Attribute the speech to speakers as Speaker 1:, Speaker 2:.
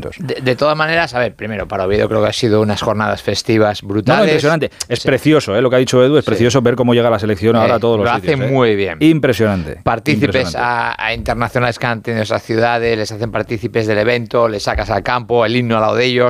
Speaker 1: contentos.
Speaker 2: De todas maneras, a ver, primero, para Oviedo creo que ha sido unas jornadas festivas brutales.
Speaker 1: No, impresionante. Es precioso, lo que ha dicho Edu, es precioso ver cómo llega la selección ahora a todos los sitios.
Speaker 2: Lo hace muy bien.
Speaker 1: Impresionante.
Speaker 2: Partícipes a internacionales que han tenido esas ciudades, les hacen partícipes del evento, les sacas al campo, el himno al lado de ellos.